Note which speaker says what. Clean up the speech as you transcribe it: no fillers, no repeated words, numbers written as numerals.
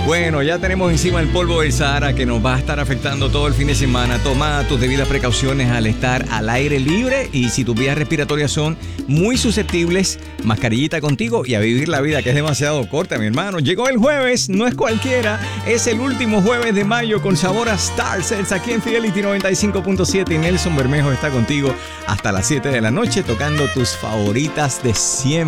Speaker 1: Bueno, ya tenemos encima el polvo del Sahara que nos va a estar afectando todo el fin de semana. Toma tus debidas precauciones al estar al aire libre y si tus vías respiratorias son muy susceptibles, mascarillita contigo y a vivir la vida que es demasiado corta, mi hermano. Llegó el jueves, no es cualquiera, es el último jueves de mayo con sabor a Starsets aquí en Fidelity 95.7 y Nelson Bermejo está contigo hasta las 7 de la noche tocando tus favoritas de siempre.